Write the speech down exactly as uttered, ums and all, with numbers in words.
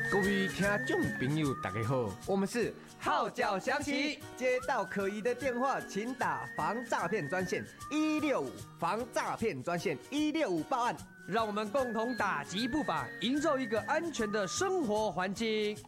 各位听众朋友，大家好，我们是号角响起，接到可疑的电话，请打防诈骗专线一六五，防诈骗专线一六五报案， 让我们共同打击不法，营造一个安全的生活环境。